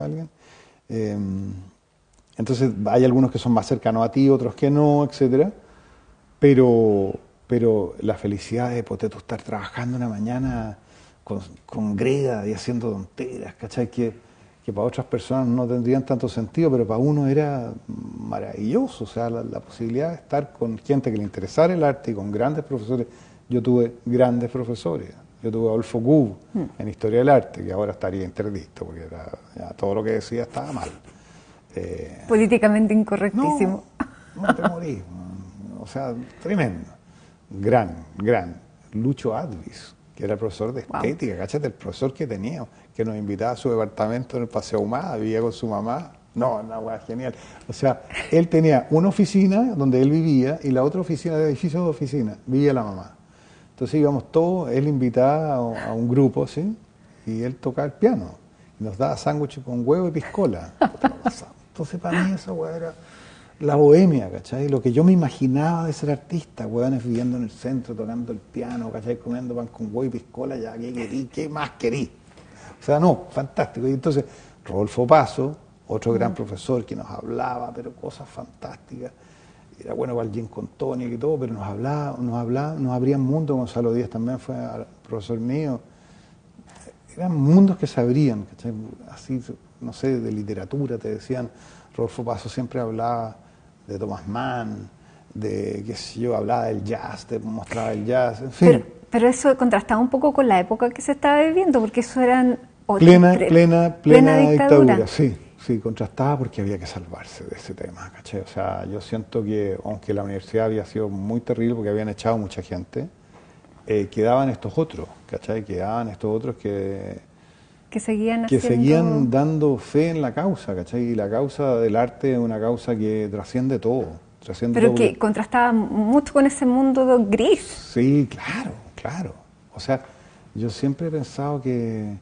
alguien. Eh, entonces hay algunos que son más cercanos a ti, otros que no, etcétera. Pero la felicidad de poder tú estar trabajando una mañana con greda y haciendo tonteras, ¿cachai? Que para otras personas no tendrían tanto sentido, pero para uno era maravilloso. O sea, la posibilidad de estar con gente que le interesara el arte y con grandes profesores. Yo tuve grandes profesores. Yo tuve a Adolfo Kuh en Historia del Arte, que ahora estaría interdicto, porque ya todo lo que decía estaba mal. Políticamente incorrectísimo. No te morís. O sea, tremendo. Gran. Lucho Advis, que era el profesor de estética, cáchate, el profesor que tenía, que nos invitaba a su departamento en el Paseo Ahumada, vivía con su mamá. No, una hueá genial. O sea, él tenía una oficina donde él vivía y la otra oficina, de edificio de oficina, vivía la mamá. Entonces íbamos todos, él invitaba a un grupo, ¿sí? Y él tocaba el piano. Y nos daba sándwiches con huevo y piscola. Entonces para mí esa hueá era la bohemia, ¿cachai? Lo que yo me imaginaba de ser artista, hueones viviendo en el centro, tocando el piano, ¿cachai? Comiendo pan con huevo y piscola, ya, ¿qué querí? ¿Qué más querí? O sea, no, fantástico. Y entonces, Rodolfo Paso, otro gran profesor que nos hablaba, pero cosas fantásticas. Era bueno para el gin con tonic y todo, pero nos abría mundo. Gonzalo Díaz también fue profesor mío. Eran mundos que se abrían, ¿cachai? Así, no sé, de literatura, te decían. Rodolfo Paso siempre hablaba de Thomas Mann, de, qué sé yo, hablaba del jazz, te mostraba el jazz, en fin. Pero eso contrastaba un poco con la época que se estaba viviendo, porque eso eran... Plena dictadura, sí, contrastaba porque había que salvarse de ese tema, ¿cachai? O sea, yo siento que, aunque la universidad había sido muy terrible porque habían echado mucha gente, quedaban estos otros, ¿cachai? Quedaban estos otros que seguían dando fe en la causa, ¿cachai? Y la causa del arte es una causa que trasciende todo. Pero que contrastaba mucho con ese mundo gris. Sí, claro. O sea, yo siempre he pensado que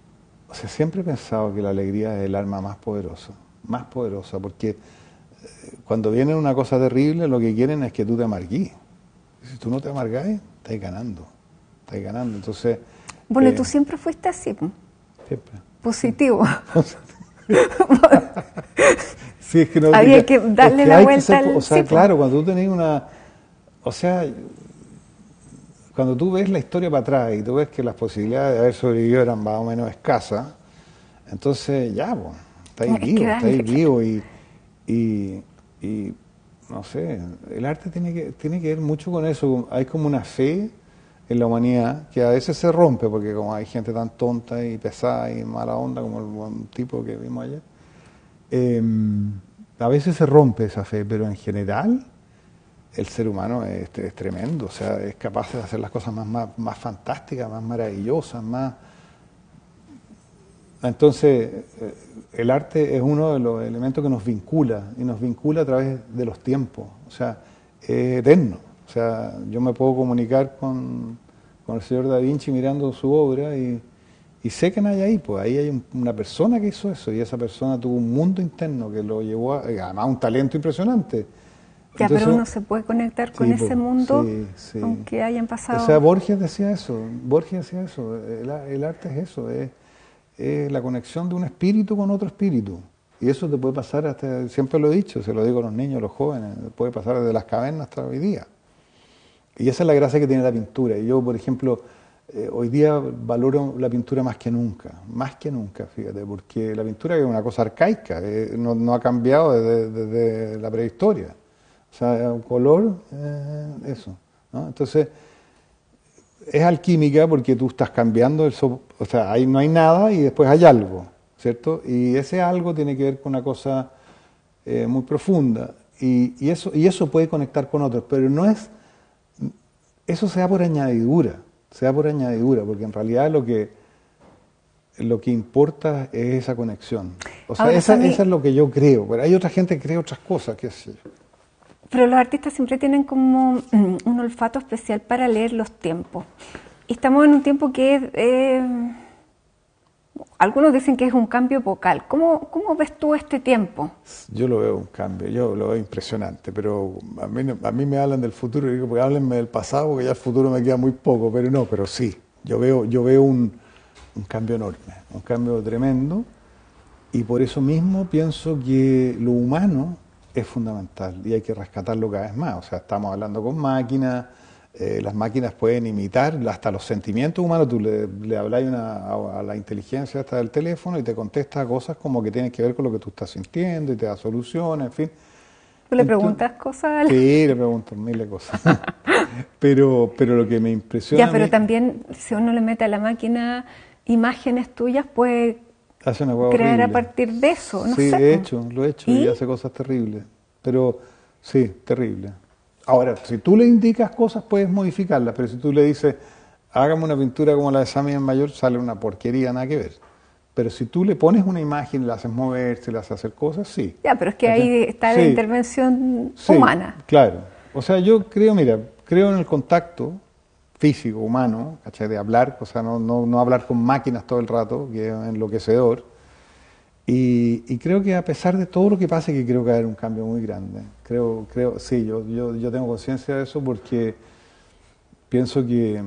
la alegría es el arma más poderosa, porque cuando viene una cosa terrible, lo que quieren es que tú te amargues. Si tú no te amargas, estás ganando. Entonces... Bueno, tú siempre fuiste así. Siempre. Positivo. Sí, es que no, había que darle la vuelta al... O sea, claro, cuando tú tenés una... O sea, cuando tú ves la historia para atrás y tú ves que las posibilidades de haber sobrevivido eran más o menos escasas, entonces ya, pues, estáis vivo y no sé, el arte tiene que ver mucho con eso. Hay como una fe en la humanidad que a veces se rompe porque como hay gente tan tonta y pesada y mala onda como el buen tipo que vimos ayer, a veces se rompe esa fe, pero en general el ser humano es tremendo, o sea, es capaz de hacer las cosas más fantásticas, más maravillosas, más... Entonces, el arte es uno de los elementos que nos vincula, y nos vincula a través de los tiempos, o sea, es eterno. O sea, yo me puedo comunicar con el señor Da Vinci mirando su obra y sé que no hay ahí, pues ahí hay una persona que hizo eso y esa persona tuvo un mundo interno que lo llevó a, además, un talento impresionante. Ya, entonces, pero uno se puede conectar con ese mundo, aunque hayan pasado... O sea, Borges decía eso, el arte es eso, es la conexión de un espíritu con otro espíritu. Y eso te puede pasar hasta, siempre lo he dicho, se lo digo a los niños, a los jóvenes, puede pasar desde las cavernas hasta hoy día. Y esa es la gracia que tiene la pintura. Y yo, por ejemplo, hoy día valoro la pintura más que nunca, fíjate, porque la pintura es una cosa arcaica, no ha cambiado desde la prehistoria. O sea, un color, eso, ¿no? Entonces, es alquímica porque tú estás cambiando o sea, ahí no hay nada y después hay algo, ¿cierto? Y ese algo tiene que ver con una cosa muy profunda y eso puede conectar con otros, pero no es... Eso se da por añadidura, porque en realidad lo que importa es esa conexión. O sea, esa es lo que yo creo, pero hay otra gente que cree otras cosas, qué sé yo. Pero los artistas siempre tienen como un olfato especial para leer los tiempos. Y estamos en un tiempo que algunos dicen que es un cambio epocal. ¿Cómo ves tú este tiempo? Yo lo veo un cambio, yo lo veo impresionante, pero a mí me hablan del futuro y digo, pues háblenme del pasado porque ya el futuro me queda muy poco, pero sí, yo veo un cambio enorme, un cambio tremendo. Y por eso mismo pienso que lo humano es fundamental y hay que rescatarlo cada vez más. O sea, estamos hablando con máquinas, las máquinas pueden imitar hasta los sentimientos humanos. Tú le hablas a la inteligencia hasta del teléfono y te contesta cosas como que tienen que ver con lo que tú estás sintiendo y te da soluciones, en fin. ¿Tú le preguntas cosas? Sí, le pregunto miles de cosas. pero lo que me impresiona Ya, pero también si uno le mete a la máquina imágenes tuyas, puede hace una hueá crear horrible. a partir de eso, no sí, sé. lo he hecho y hace cosas terribles. Pero sí, terrible. Ahora, si tú le indicas cosas, puedes modificarlas, pero si tú le dices, hágame una pintura como la de Sammy en Mayor, sale una porquería, nada que ver. Pero si tú le pones una imagen, le haces moverse, le haces hacer cosas, sí. Ya, pero es que ahí está la intervención humana. Claro. O sea, yo creo en el contacto físico, humano, ¿cachai? De hablar, o sea, no hablar con máquinas todo el rato, que es enloquecedor. Y creo que a pesar de todo lo que pase, que creo que va a haber un cambio muy grande. Sí, yo tengo conciencia de eso porque pienso que,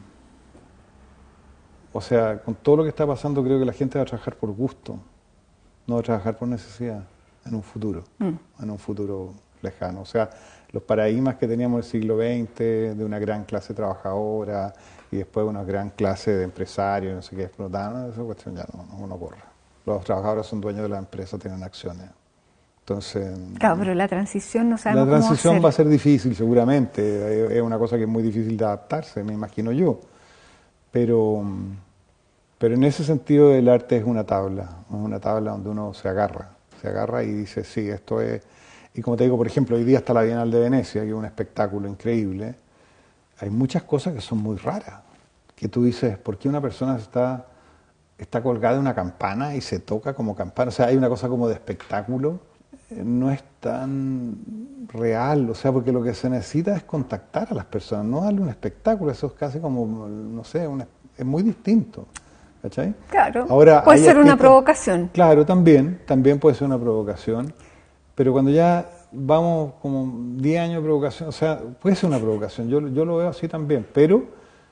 o sea, con todo lo que está pasando, creo que la gente va a trabajar por gusto, no va a trabajar por necesidad en un futuro, lejano. O sea, los paradigmas que teníamos en el siglo XX, de una gran clase trabajadora y después una gran clase de empresarios, no sé qué, explotaban, esa cuestión ya no corre. Los trabajadores son dueños de la empresa, tienen acciones. Entonces, claro, pero la transición no sabemos la transición cómo va a ser difícil, seguramente. Es una cosa que es muy difícil de adaptarse, me imagino yo. Pero en ese sentido el arte es una tabla donde uno se agarra y dice, sí, esto es... Y como te digo, por ejemplo, hoy día está la Bienal de Venecia, que es un espectáculo increíble. Hay muchas cosas que son muy raras, que tú dices, ¿por qué una persona está colgada de una campana y se toca como campana? O sea, hay una cosa como de espectáculo, no es tan real, o sea, porque lo que se necesita es contactar a las personas, no darle un espectáculo, eso es casi como, no sé, es muy distinto, ¿cachai? Claro, ahora, puede ser una provocación. Claro, también puede ser una provocación, pero cuando ya vamos como 10 años de provocación, o sea, puede ser una provocación, yo lo veo así también, pero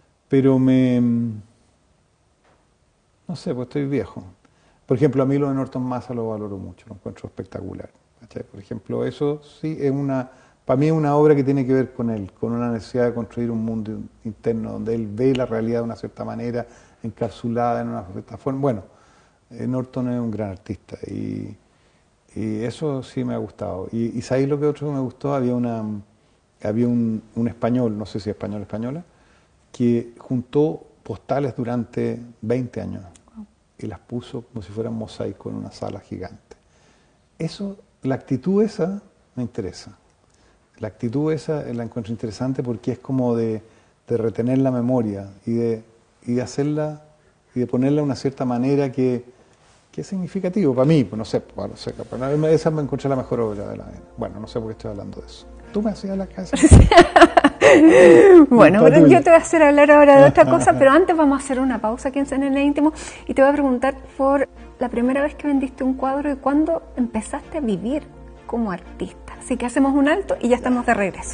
no sé, pues estoy viejo. Por ejemplo, a mí lo de Norton Massa lo valoro mucho, lo encuentro espectacular. ¿Cachai? Por ejemplo, eso sí es para mí es una obra que tiene que ver con él, con una necesidad de construir un mundo interno donde él ve la realidad de una cierta manera, encapsulada en una cierta forma. Bueno, Norton es un gran artista y eso sí me ha gustado. Y ¿sabéis lo que otro que me gustó? Había un español, no sé si española, que juntó postales durante 20 años y las puso como si fueran mosaico en una sala gigante. Eso, la actitud esa me interesa. La actitud esa la encuentro interesante porque es como de retener la memoria y de hacerla y de ponerla de una cierta manera que es significativo para mí, pues no sé, esa me encontré la mejor obra de la vida. Bueno, no sé por qué estoy hablando de eso. Tú me hacías la casa. Bueno, pero yo te voy a hacer hablar ahora de otra cosa, pero antes vamos a hacer una pausa aquí en CNN Íntimo y te voy a preguntar por la primera vez que vendiste un cuadro y cuándo empezaste a vivir como artista. Así que hacemos un alto y ya estamos de regreso.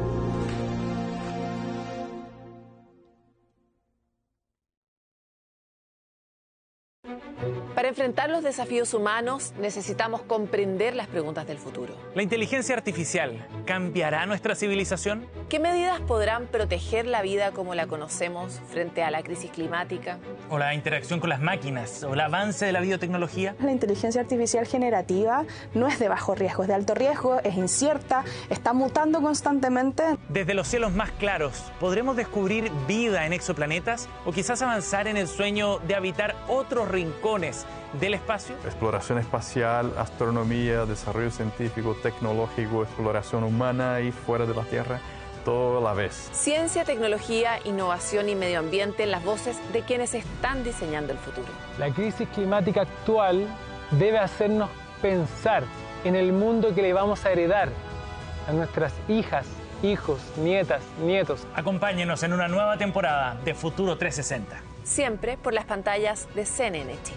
Para enfrentar los desafíos humanos necesitamos comprender las preguntas del futuro. ¿La inteligencia artificial cambiará nuestra civilización? ¿Qué medidas podrán proteger la vida como la conocemos frente a la crisis climática? ¿O la interacción con las máquinas? ¿O el avance de la biotecnología? La inteligencia artificial generativa no es de bajo riesgo, es de alto riesgo, es incierta, está mutando constantemente. Desde los cielos más claros, ¿podremos descubrir vida en exoplanetas? ¿O quizás avanzar en el sueño de habitar otros rincones del espacio? Exploración espacial, astronomía, desarrollo científico, tecnológico, exploración humana y fuera de la Tierra, todo a la vez. Ciencia, tecnología, innovación y medio ambiente en las voces de quienes están diseñando el futuro. La crisis climática actual debe hacernos pensar en el mundo que le vamos a heredar a nuestras hijas, hijos, nietas, nietos. Acompáñenos en una nueva temporada de Futuro 360. Siempre por las pantallas de CNN Chile.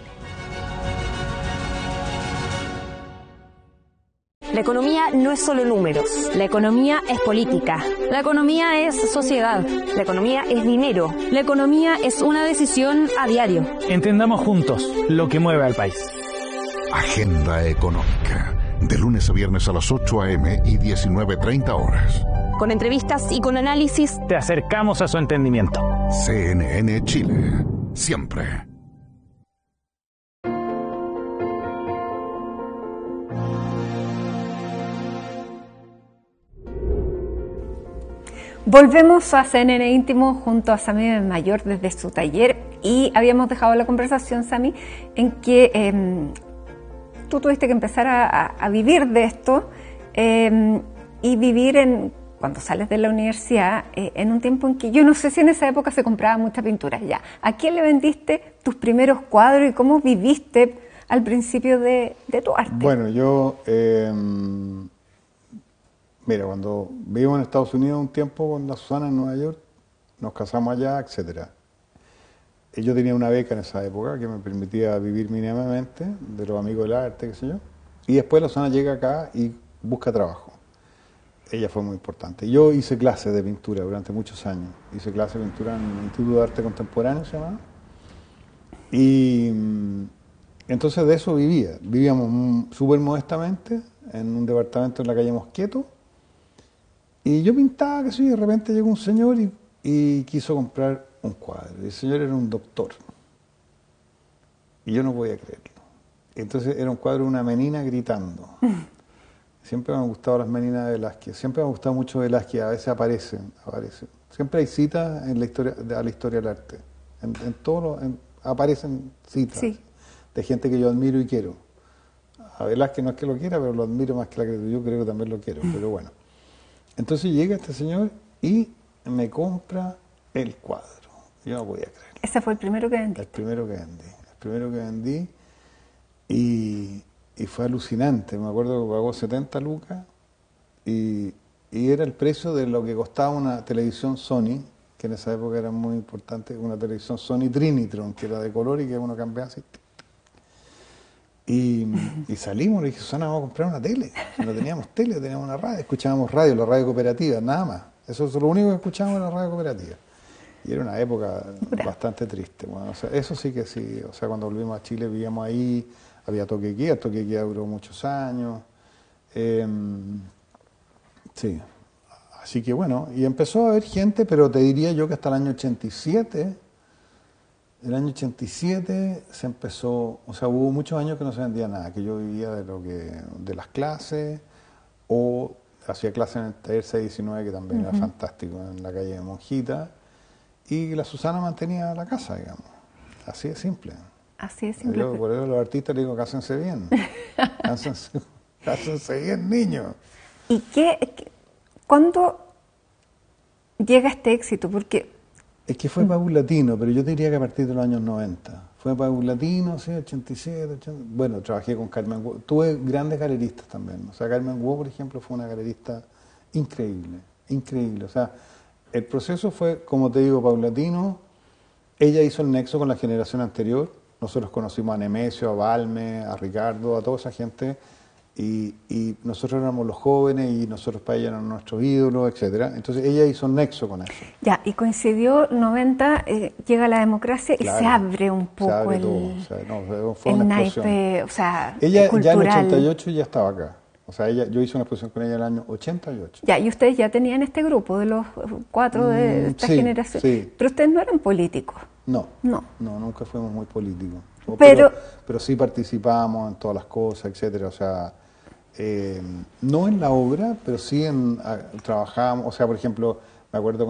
La economía no es solo números. La economía es política. La economía es sociedad. La economía es dinero. La economía es una decisión a diario. Entendamos juntos lo que mueve al país. Agenda Económica, de lunes a viernes a las 8 a.m. y 19:30 horas. Con entrevistas y con análisis, te acercamos a su entendimiento. CNN Chile, siempre. Volvemos a CNN Íntimo junto a Sami Mayor desde su taller y habíamos dejado la conversación, Sami, en que tú tuviste que empezar a vivir de esto y vivir cuando sales de la universidad en un tiempo en que yo no sé si en esa época se compraba mucha pintura ya. ¿A quién le vendiste tus primeros cuadros y cómo viviste al principio de tu arte? Bueno, yo... Mira, cuando vivo en Estados Unidos un tiempo con la Susana en Nueva York, nos casamos allá, etcétera. Yo tenía una beca en esa época que me permitía vivir mínimamente de los amigos del arte, qué sé yo. Y después la Susana llega acá y busca trabajo. Ella fue muy importante. Yo hice clases de pintura durante muchos años. Hice clases de pintura en el Instituto de Arte Contemporáneo, se llamaba. Y entonces de eso vivía. Vivíamos súper modestamente en un departamento en la calle Mosqueto. Y yo pintaba, que sí, de repente llegó un señor y quiso comprar un cuadro. Y el señor era un doctor. Y yo no podía creerlo. Entonces era un cuadro de una menina gritando. Siempre me han gustado las meninas de Velázquez. Siempre me ha gustado mucho Velázquez. A veces aparecen. Siempre hay citas en la historia, a la historia del arte. Aparecen citas de gente que yo admiro y quiero. A Velázquez no es que lo quiera, pero lo admiro más que la que yo creo que también lo quiero. Pero bueno. Entonces llega este señor y me compra el cuadro. Yo no podía creerlo. ¿Ese fue el primero que vendí? El primero que vendí. Y fue alucinante. Me acuerdo que pagó 70 lucas y era el precio de lo que costaba una televisión Sony, que en esa época era muy importante, una televisión Sony Trinitron, que era de color y que uno cambiaba así. Y salimos, le dije, Susana, vamos a comprar una tele. No teníamos tele, teníamos una radio, escuchábamos radio, la radio cooperativa, nada más. Eso es lo único que escuchábamos en la radio cooperativa. Y era una época bastante triste. Bueno, o sea, eso sí que sí. O sea, cuando volvimos a Chile vivíamos ahí, había toque de queda, el toque de queda duró muchos años. Sí. Así que bueno, y empezó a haber gente, pero te diría yo que hasta el año 87... El año 87 se empezó, o sea, hubo muchos años que no se vendía nada, que yo vivía de las clases, o hacía clases en el taller 619, que también era fantástico, en la calle de Monjita, y la Susana mantenía la casa, digamos. Así de simple. Así de simple. Por eso los artistas les digo, cásense bien. cásense bien, niños. ¿Y cuándo llega este éxito? Porque... Es que fue paulatino, pero yo te diría que a partir de los años 90. Fue paulatino, sí, 87, 80. Bueno, trabajé con Carmen Guo. Tuve grandes galeristas también. O sea, Carmen Guo, por ejemplo, fue una galerista increíble, increíble. O sea, el proceso fue, como te digo, paulatino. Ella hizo el nexo con la generación anterior. Nosotros conocimos a Nemesio, a Balme, a Ricardo, a toda esa gente. Y nosotros éramos los jóvenes y nosotros para ella eran nuestros ídolos, etcétera. Entonces ella hizo un nexo con eso. Ya, y coincidió 90, llega la democracia y se abre un poco el naipe, o sea, ella cultural. Ya en 88 ya estaba acá. O sea, yo hice una exposición con ella en el año 88. Ya, y ustedes ya tenían este grupo de los 4 de esta generación. Sí. Pero ustedes no eran políticos. No, nunca fuimos muy políticos. Pero sí participábamos en todas las cosas, etcétera. O sea, no en la obra, pero sí trabajábamos. O sea, por ejemplo, me acuerdo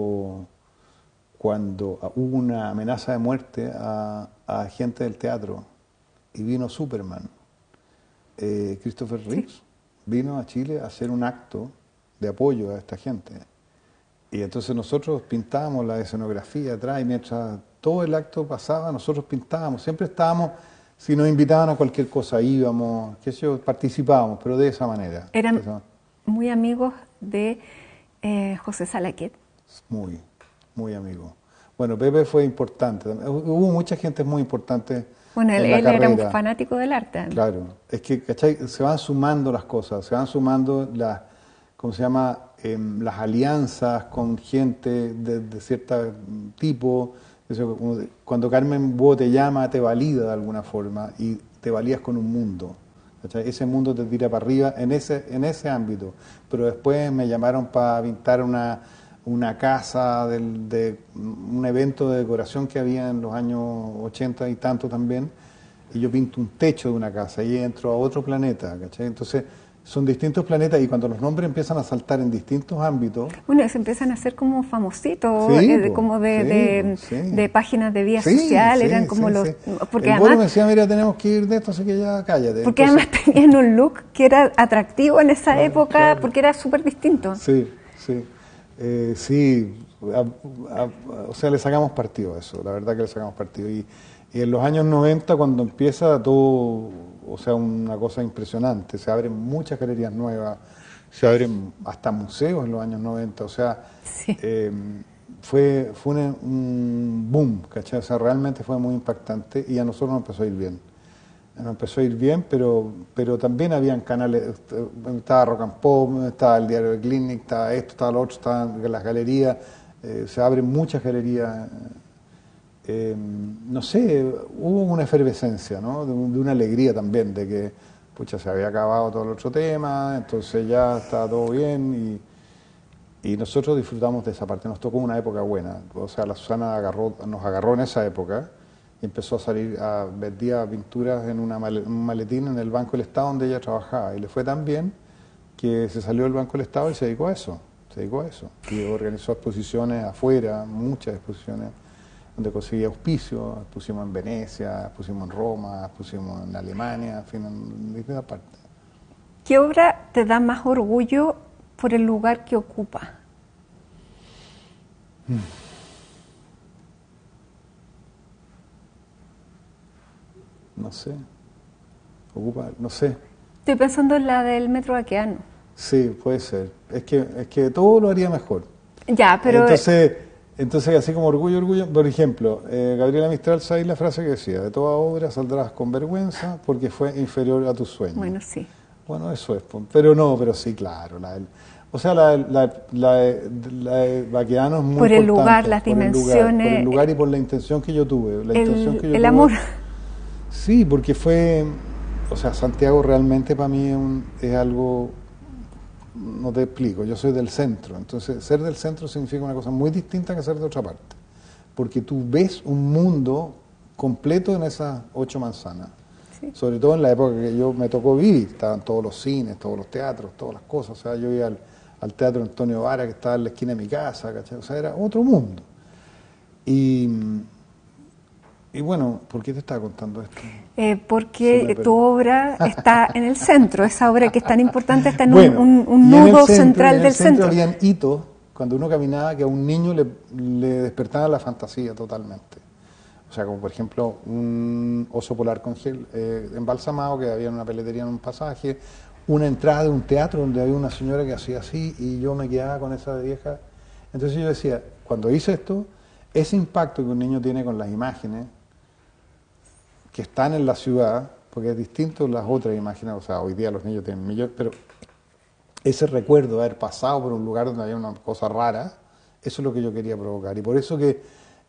cuando hubo una amenaza de muerte a gente del teatro y vino Superman, Christopher Reeves, vino a Chile a hacer un acto de apoyo a esta gente. Y entonces nosotros pintábamos la escenografía atrás y mientras todo el acto pasaba, nosotros pintábamos. Siempre estábamos, si nos invitaban a cualquier cosa, íbamos, qué sé yo, participábamos, pero de esa manera. ¿Eran muy amigos de José Salaquet? Muy, muy amigos. Bueno, Pepe fue importante. Hubo mucha gente muy importante. Bueno, él era un fanático del arte. Claro, es que, ¿cachai? Se van sumando las cosas, se van sumando las, ¿cómo se llama? Las alianzas con gente de cierto tipo. Cuando Carmen Guo te llama, te valida de alguna forma y te valías con un mundo. ¿Cachai? Ese mundo te tira para arriba en ese ámbito. Pero después me llamaron para pintar una casa de un evento de decoración que había en los años 80 y tanto también, y yo pinto un techo de una casa y entro a otro planeta, ¿cachai? Entonces son distintos planetas y cuando los nombres empiezan a saltar en distintos ámbitos... Bueno, se empiezan a hacer como famositos, sí, como de páginas de vía social, eran como los... Porque el además me decía, mira, tenemos que ir de esto, así que ya cállate. Porque entonces, además tenían un look que era atractivo en esa época, porque era súper distinto. Sí, sí. O sea, le sacamos partido a eso, la verdad que le sacamos partido. Y en los años 90, cuando empieza todo, o sea, una cosa impresionante, se abren muchas galerías nuevas, se abren hasta museos en los años 90, o sea, sí. Fue un boom, ¿cachai? O sea, realmente fue muy impactante y a nosotros nos empezó a ir bien. Nos empezó a ir bien, pero también habían canales, estaba Rock and Pop, estaba el Diario de Clinic, estaba esto, estaba lo otro, estaban las galerías, se abren muchas galerías. No sé, hubo una efervescencia, ¿no? De una alegría también, de que, pucha, se había acabado todo el otro tema, entonces ya estaba todo bien y nosotros disfrutamos de esa parte, nos tocó una época buena, o sea, la Susana nos agarró en esa época y empezó a salir, vendía pinturas en un maletín en el Banco del Estado donde ella trabajaba y le fue tan bien que se salió del Banco del Estado y se dedicó a eso, y organizó exposiciones afuera, muchas exposiciones, donde conseguía auspicio, pusimos en Venecia, pusimos en Roma, pusimos en Alemania, en fin, en distintas partes. ¿Qué obra te da más orgullo por el lugar que ocupa? No sé. No sé. Estoy pensando en la del Metro Baqueano. Sí, puede ser. Es que todo lo haría mejor. Ya, pero... Entonces, así como orgullo, por ejemplo, Gabriela Mistral, ¿sabes la frase que decía? De toda obra saldrás con vergüenza porque fue inferior a tus sueños. Bueno, sí. Bueno, eso es, pero sí, claro. La de Baqueano es muy por el importante, lugar, las dimensiones. Por el lugar y por la intención que yo tuve. El amor. Sí, porque Santiago realmente para mí es algo... No te explico, yo soy del centro, entonces ser del centro significa una cosa muy distinta que ser de otra parte, porque tú ves un mundo completo en esas 8 manzanas, sí. Sobre todo en la época que yo me tocó vivir, estaban todos los cines, todos los teatros, todas las cosas, o sea, yo iba al Teatro Antonio Vara que estaba en la esquina de mi casa, ¿cachai? O sea, era otro mundo. Y bueno, ¿por qué te estaba contando esto? Porque tu obra está en el centro, esa obra que es tan importante está en un nudo central del centro. Habían hitos, cuando uno caminaba, que a un niño le despertaba la fantasía totalmente. O sea, como por ejemplo un oso polar con gel embalsamado que había en una peletería en un pasaje, una entrada de un teatro donde había una señora que hacía así y yo me quedaba con esa vieja. Entonces yo decía, cuando hice esto, ese impacto que un niño tiene con las imágenes, que están en la ciudad, porque es distinto a las otras imágenes, o sea, hoy día los niños tienen millones, pero ese recuerdo de haber pasado por un lugar donde había una cosa rara, eso es lo que yo quería provocar, y por eso que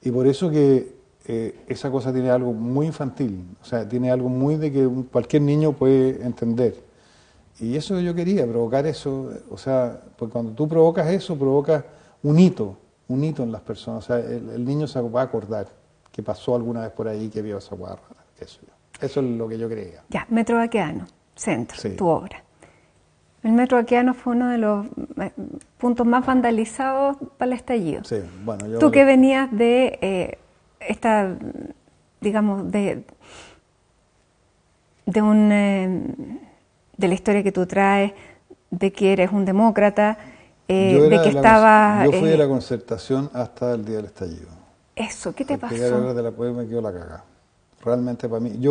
esa cosa tiene algo muy infantil, o sea, tiene algo muy de que cualquier niño puede entender, y eso yo quería, provocar eso, o sea, pues cuando tú provocas eso, provocas un hito en las personas, o sea, el niño se va a acordar que pasó alguna vez por ahí, que vio esa cosa rara. Eso es lo que yo creía. Ya, Metro Baqueano, centro, sí. Tu obra. El Metro Baqueano fue uno de los puntos más vandalizados para el estallido. Sí, bueno, tú que venías de de la historia que tú traes, de que eres un demócrata, de que estabas... Yo fui de la Concertación hasta el día del estallido. Eso, ¿qué te pasó? Llegar a la hora de la poema me quedó la cagada. Realmente para mí,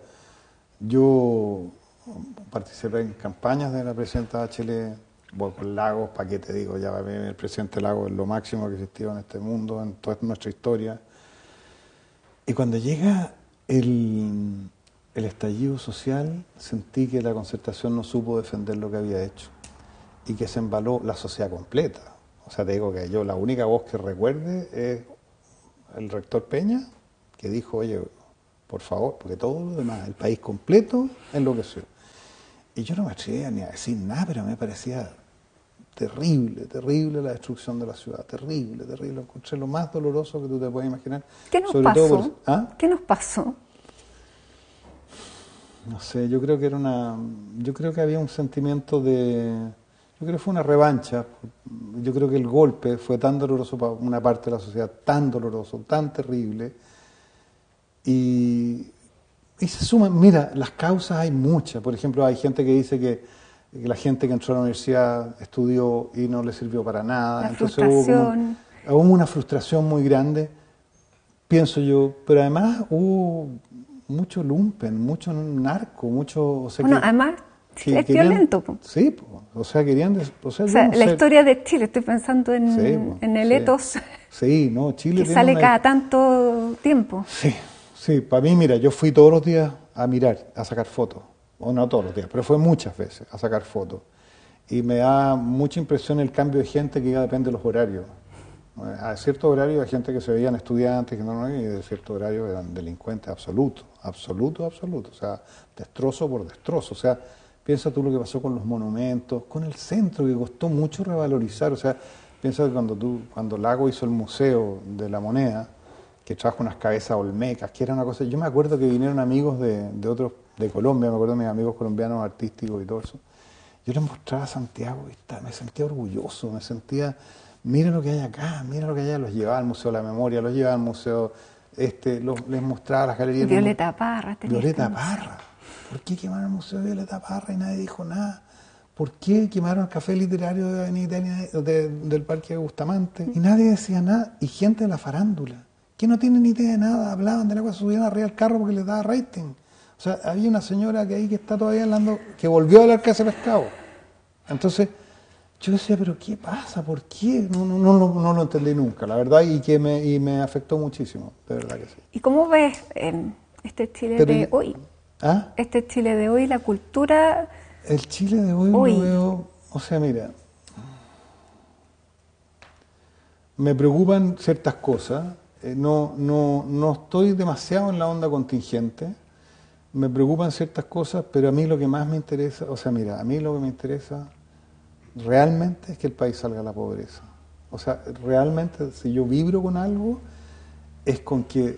yo participé en campañas de la presidenta Bachelet, bueno, con Lagos, ¿para qué te digo? Ya para mí el presidente Lagos es lo máximo que existió en este mundo, en toda nuestra historia. Y cuando llega el estallido social, sentí que la Concertación no supo defender lo que había hecho y que se embaló la sociedad completa. O sea, te digo que yo la única voz que recuerde es el rector Peña, que dijo, oye, por favor, porque todo lo demás, el país completo enloqueció. Y yo no me atrevía ni a decir nada, pero me parecía terrible, terrible la destrucción de la ciudad, terrible, terrible. Encontré lo más doloroso que tú te puedes imaginar. ¿Qué nos Sobre pasó? todo ¿Ah? ¿Qué nos pasó? No sé, yo creo que había un sentimiento yo creo que fue una revancha. Yo creo que el golpe fue tan doloroso para una parte de la sociedad, tan doloroso, tan terrible. Y se suman, mira, las causas hay muchas. Por ejemplo, hay gente que dice que la gente que entró a la universidad estudió y no le sirvió para nada. La Entonces frustración. hubo una frustración muy grande, pienso yo, pero además hubo mucho lumpen, mucho narco, mucho... O sea, Bueno, además Chile es violento. Po. Sí, o sea, querían... O sea, la historia de Chile, estoy pensando en el etos Sí, no, Chile que sale cada tanto tiempo. Sí, para mí, mira, yo fui todos los días a mirar, a sacar fotos, o no todos los días, pero fue muchas veces a sacar fotos. Y me da mucha impresión el cambio de gente que ya depende de los horarios. A cierto horario hay gente que se veían estudiantes y de cierto horario eran delincuentes absolutos, absoluto. O sea, destrozo por destrozo. O sea, piensa tú lo que pasó con los monumentos, con el centro, que costó mucho revalorizar. O sea, piensa que cuando Lago hizo el Museo de la Moneda, que trajo unas cabezas olmecas, que era una cosa... Yo me acuerdo que vinieron amigos de Colombia, me acuerdo de mis amigos colombianos artísticos y todo eso. Yo les mostraba a Santiago y me sentía orgulloso, me sentía... Mira lo que hay acá, mira lo que hay allá. Los llevaba al Museo de la Memoria, los llevaba al museo... les mostraba las galerías... Violeta Parra. Violeta Parra. ¿Por qué quemaron el Museo de Violeta Parra y nadie dijo nada? ¿Por qué quemaron el café literario de Avenida Italia, del Parque de Bustamante? Y nadie decía nada. Y gente de la farándula, que no tienen ni idea de nada, hablaban de la cosa, subían arriba al carro porque les daba rating. O sea, había una señora que está todavía hablando, que volvió a hablar que hace pescado. Entonces, yo decía, ¿pero qué pasa? ¿Por qué? No lo entendí nunca, la verdad, y me afectó muchísimo, de verdad que sí. ¿Y cómo ves este Chile de hoy? ¿Ah? Este Chile de hoy, la cultura... El Chile de hoy lo veo, o sea, mira, me preocupan ciertas cosas, no estoy demasiado en la onda contingente, me preocupan ciertas cosas, pero a mí lo que más me interesa, o sea, mira, a mí lo que me interesa realmente es que el país salga de la pobreza. O sea, realmente, si yo vibro con algo, es con que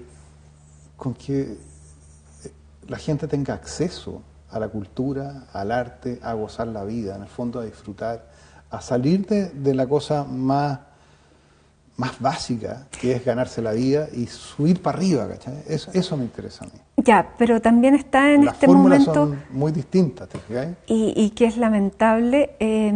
la gente tenga acceso a la cultura, al arte, a gozar la vida, en el fondo a disfrutar, a salir de la cosa más básica, que es ganarse la vida y subir para arriba, ¿cachai? Eso me interesa a mí. Ya, pero también está en Las este fórmulas momento... son muy distintas, ¿te fijas? Y que es lamentable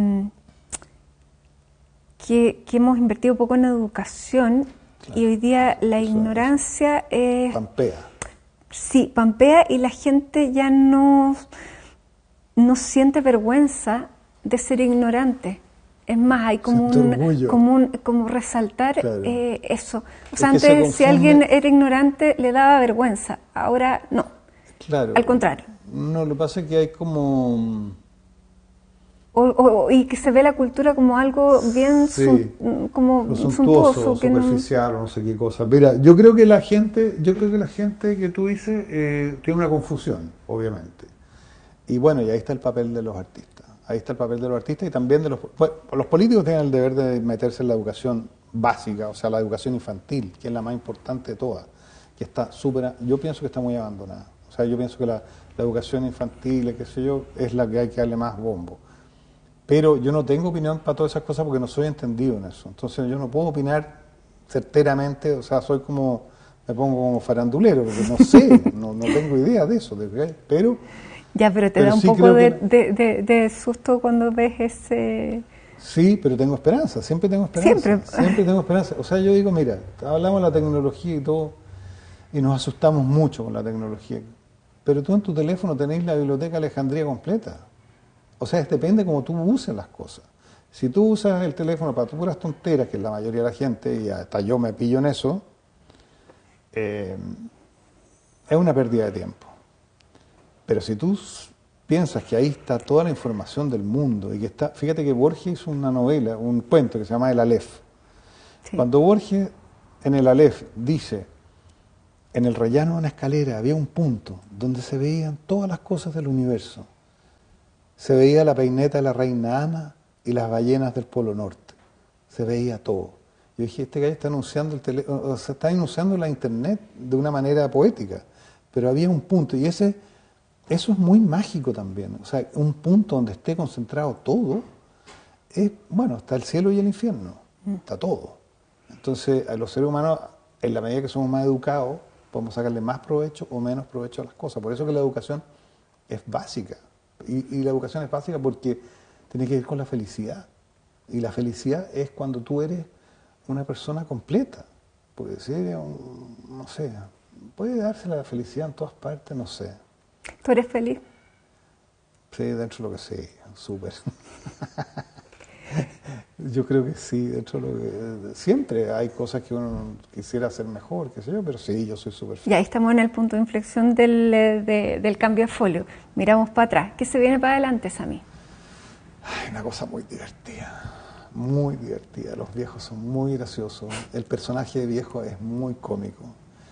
que hemos invertido poco en educación, claro, y hoy día la ignorancia es... Pampea. Sí, pampea, y la gente ya no siente vergüenza de ser ignorante. Es más, hay como resaltar, claro, eso. O sea, antes si alguien era ignorante le daba vergüenza, ahora no. Claro. Al contrario. No, lo que pasa es que hay como... y que se ve la cultura como algo bien como suntuoso, superficial, no sé qué cosa. Mira, yo creo que la gente que tú dices tiene una confusión, obviamente. Y bueno, y ahí está el papel de los artistas. Ahí está el papel de los artistas y también de los políticos tienen el deber de meterse en la educación básica, o sea, la educación infantil, que es la más importante de todas, que está yo pienso que está muy abandonada. O sea, yo pienso que la educación infantil, qué sé yo, es la que hay que darle más bombo. Pero yo no tengo opinión para todas esas cosas porque no soy entendido en eso. Entonces yo no puedo opinar certeramente, o sea, me pongo como farandulero, porque no sé, no tengo idea de eso, pero... Ya, pero te da un poco de susto cuando ves ese... Sí, pero tengo esperanza, siempre tengo esperanza. Siempre tengo esperanza. O sea, yo digo, mira, hablamos de la tecnología y todo, y nos asustamos mucho con la tecnología. Pero tú en tu teléfono tenés la Biblioteca Alejandría completa. O sea, depende cómo tú uses las cosas. Si tú usas el teléfono para puras tonteras, que es la mayoría de la gente, y hasta yo me pillo en eso, es una pérdida de tiempo. Pero si tú piensas que ahí está toda la información del mundo, y que está, fíjate que Borges hizo una novela, un cuento que se llama El Aleph. Sí. Cuando Borges en El Aleph dice, en el rellano de una escalera había un punto donde se veían todas las cosas del universo. Se veía la peineta de la reina Ana y las ballenas del Polo Norte. Se veía todo. Yo dije, este gallo está anunciando está anunciando la internet de una manera poética, pero había un punto, y eso es muy mágico también. O sea, un punto donde esté concentrado todo, bueno, está el cielo y el infierno, está todo. Entonces, a los seres humanos, en la medida que somos más educados, podemos sacarle más provecho o menos provecho a las cosas. Por eso que la educación es básica. Y la educación es básica porque tiene que ver con la felicidad. Y la felicidad es cuando tú eres una persona completa. Puede ser, no sé, puede darse la felicidad en todas partes, no sé. ¿Tú eres feliz? Sí, dentro de lo que sé, súper. Yo creo que sí, dentro de lo que... Siempre hay cosas que uno quisiera hacer mejor, qué sé yo, pero sí, yo soy súper feliz. Y ahí estamos en el punto de inflexión del cambio de folio. Miramos para atrás. ¿Qué se viene para adelante, Sammy? Ay, una cosa muy divertida, muy divertida. Los viejos son muy graciosos. El personaje de viejo es muy cómico.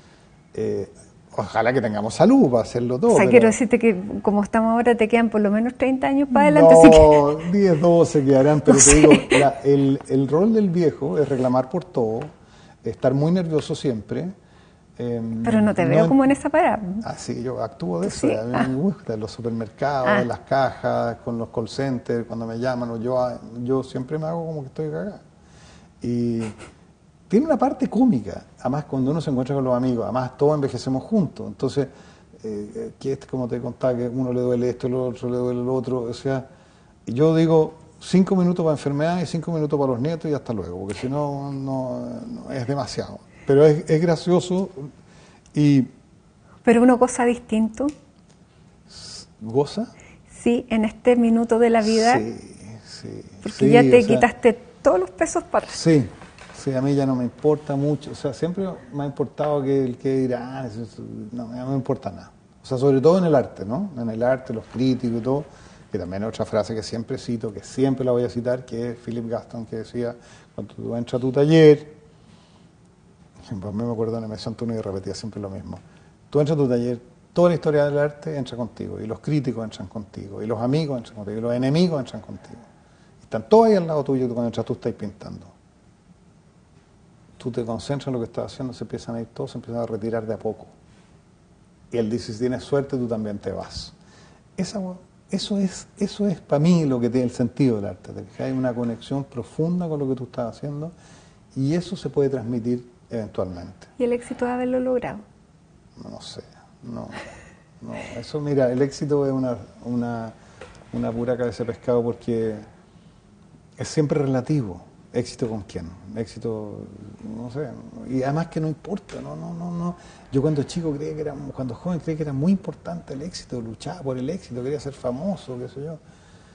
Ojalá que tengamos salud para hacerlo todo. O sea, pero... quiero decirte que como estamos ahora te quedan por lo menos 30 años para adelante. No, así que... 10, 12 quedarán, pero te digo, el rol del viejo es reclamar por todo, estar muy nervioso siempre. Pero no te veo como en esa parada. Ah, sí, yo actúo de eso. Sí. A mí me gusta, en los supermercados, en las cajas, con los call centers, cuando me llaman, yo siempre me hago como que estoy cagado. Y tiene una parte cómica, además cuando uno se encuentra con los amigos, además todos envejecemos juntos, entonces, que como te contaba, que uno le duele esto, el otro le duele el otro, o sea, yo digo 5 minutos para enfermedad y 5 minutos para los nietos y hasta luego, porque si no, no es demasiado. Pero es gracioso y... ¿Pero uno goza distinto? ¿Goza? Sí, en este minuto de la vida. Sí. Porque sí, ya te quitaste todos los pesos para... Sí, a mí ya no me importa mucho. O sea, siempre me ha importado que el que dirá, no me importa nada. O sea, sobre todo en el arte, ¿no? En el arte, los críticos y todo, que también es otra frase que siempre cito, que siempre la voy a citar, que es Philip Gaston, que decía, cuando tú entras a tu taller... Pues me acuerdo en Emerson Antonio y repetía siempre lo mismo. Tú entras a tu taller, toda la historia del arte entra contigo, y los críticos entran contigo, y los amigos entran contigo, y los enemigos entran contigo. Y están todos ahí al lado tuyo, y cuando entras tú estás pintando. Tú te concentras en lo que estás haciendo, se empiezan a ir todos, se empiezan a retirar de a poco. Y él dice, si tienes suerte, tú también te vas. Eso es para mí lo que tiene el sentido del arte, de que hay una conexión profunda con lo que tú estás haciendo, y eso se puede transmitir eventualmente. ¿Y el éxito de haberlo logrado? No sé, no. Eso, mira, el éxito es una pura cabeza de pescado porque es siempre relativo. ¿Éxito con quién? Éxito, no sé. Y además que no importa, no. Yo cuando chico cuando joven creía que era muy importante el éxito, luchaba por el éxito, quería ser famoso, qué sé yo.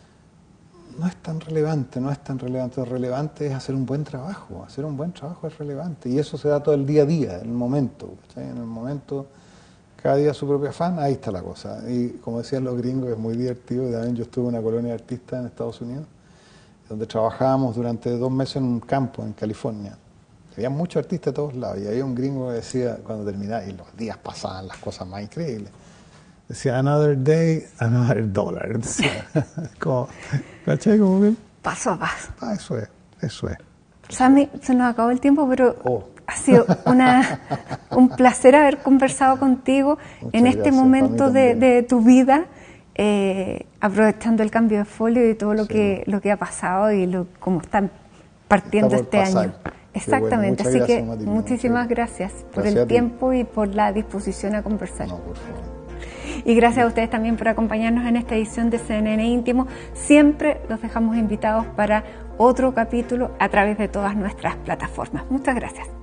No es tan relevante. Lo relevante es hacer un buen trabajo. Hacer un buen trabajo es relevante. Y eso se da todo el día a día, en el momento. ¿Cachai? En el momento, cada día su propio afán, ahí está la cosa. Y como decían los gringos, es muy divertido. También yo estuve en una colonia de artistas en Estados Unidos, donde trabajábamos durante 2 meses en un campo en California. Había muchos artistas de todos lados. Y había un gringo que decía, cuando terminaba, y los días pasaban las cosas más increíbles, decía, another day, another dollar. Decía, como, ¿cachai? Como bien. Paso a paso. Eso es. Sammy, se nos acabó el tiempo, pero ha sido un placer haber conversado contigo en este momento de tu vida, aprovechando el cambio de folio y todo lo que ha pasado y cómo están partiendo este año. Exactamente, bueno, así que gracias, muchísimas gracias por el tiempo y por la disposición a conversar. No, por favor. Y gracias a ustedes también por acompañarnos en esta edición de CNN Íntimo. Siempre los dejamos invitados para otro capítulo a través de todas nuestras plataformas. Muchas gracias.